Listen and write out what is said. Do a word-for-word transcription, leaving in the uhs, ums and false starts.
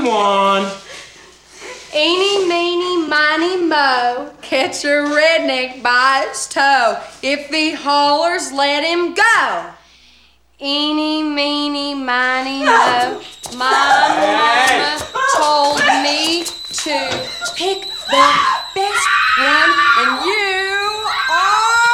Come on. Eeny, meeny, miny, mo, catch a redneck by its toe. If he hollers, let him go. Eeny, meeny, miny, mo, my mama